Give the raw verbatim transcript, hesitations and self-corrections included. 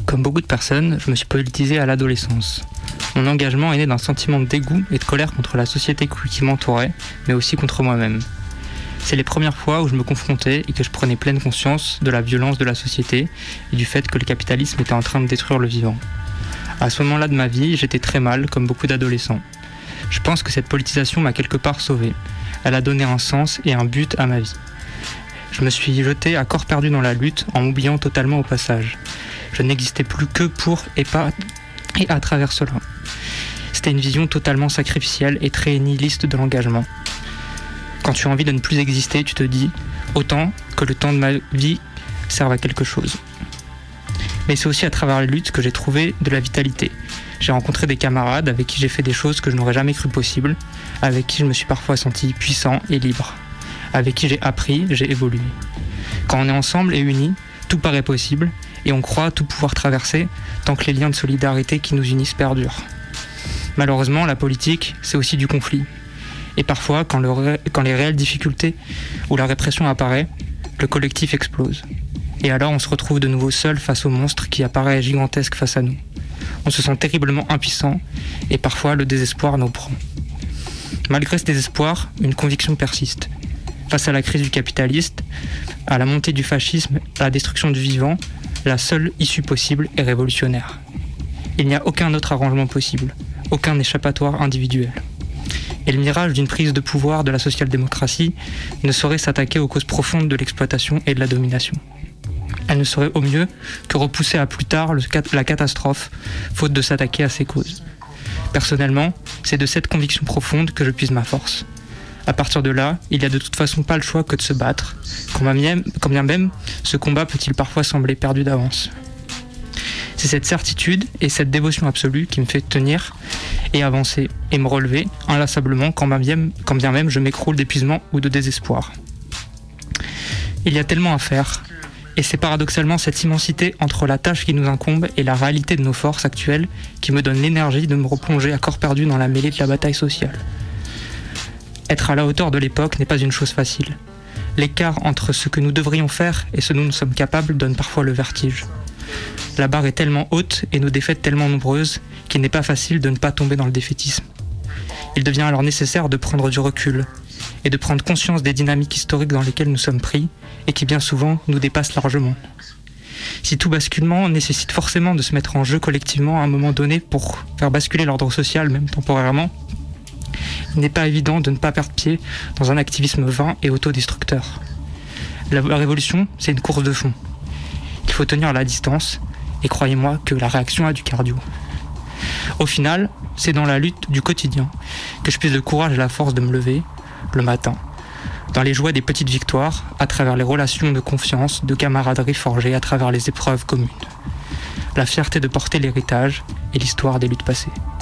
Comme beaucoup de personnes, je me suis politisé à l'adolescence. Mon engagement est né d'un sentiment de dégoût et de colère contre la société qui m'entourait, mais aussi contre moi-même. C'est les premières fois où je me confrontais et que je prenais pleine conscience de la violence de la société et du fait que le capitalisme était en train de détruire le vivant. À ce moment-là de ma vie, j'étais très mal, comme beaucoup d'adolescents. Je pense que cette politisation m'a quelque part sauvé. Elle a donné un sens et un but à ma vie. Je me suis jeté à corps perdu dans la lutte en m'oubliant totalement au passage. Je n'existais plus que pour et pas et à travers cela. C'était une vision totalement sacrificielle et très nihiliste de l'engagement. Quand tu as envie de ne plus exister, tu te dis autant que le temps de ma vie serve à quelque chose. Mais c'est aussi à travers les luttes que j'ai trouvé de la vitalité. J'ai rencontré des camarades avec qui j'ai fait des choses que je n'aurais jamais cru possibles, avec qui je me suis parfois senti puissant et libre, avec qui j'ai appris, j'ai évolué. Quand on est ensemble et unis, tout paraît possible et on croit tout pouvoir traverser tant que les liens de solidarité qui nous unissent perdurent. Malheureusement, la politique, c'est aussi du conflit. Et parfois, quand, le ré... quand les réelles difficultés ou la répression apparaît, le collectif explose. Et alors on se retrouve de nouveau seul face au monstre qui apparaît gigantesque face à nous. On se sent terriblement impuissant et parfois le désespoir nous prend. Malgré ce désespoir, une conviction persiste. Face à la crise du capitalisme, à la montée du fascisme, à la destruction du vivant, la seule issue possible est révolutionnaire. Il n'y a aucun autre arrangement possible, aucun échappatoire individuel. Et le mirage d'une prise de pouvoir de la social-démocratie ne saurait s'attaquer aux causes profondes de l'exploitation et de la domination. Elle ne saurait au mieux que repousser à plus tard le, la catastrophe, faute de s'attaquer à ses causes. Personnellement, c'est de cette conviction profonde que je puise ma force. À partir de là, il n'y a de toute façon pas le choix que de se battre, quand bien, quand bien même ce combat peut-il parfois sembler perdu d'avance. C'est cette certitude et cette dévotion absolue qui me fait tenir et avancer et me relever inlassablement quand bien, quand bien même je m'écroule d'épuisement ou de désespoir. Il y a tellement à faire, et c'est paradoxalement cette immensité entre la tâche qui nous incombe et la réalité de nos forces actuelles qui me donne l'énergie de me replonger à corps perdu dans la mêlée de la bataille sociale. Être à la hauteur de l'époque n'est pas une chose facile. L'écart entre ce que nous devrions faire et ce dont nous sommes capables donne parfois le vertige. La barre est tellement haute et nos défaites tellement nombreuses qu'il n'est pas facile de ne pas tomber dans le défaitisme. Il devient alors nécessaire de prendre du recul et de prendre conscience des dynamiques historiques dans lesquelles nous sommes pris et qui bien souvent nous dépassent largement. Si tout basculement nécessite forcément de se mettre en jeu collectivement à un moment donné pour faire basculer l'ordre social, même temporairement, il n'est pas évident de ne pas perdre pied dans un activisme vain et autodestructeur. La révolution, c'est une course de fond. Il faut tenir la distance, et croyez-moi que la réaction a du cardio. Au final, c'est dans la lutte du quotidien que je puise le courage et la force de me lever, le matin, dans les joies des petites victoires, à travers les relations de confiance, de camaraderie forgées à travers les épreuves communes. La fierté de porter l'héritage et l'histoire des luttes passées.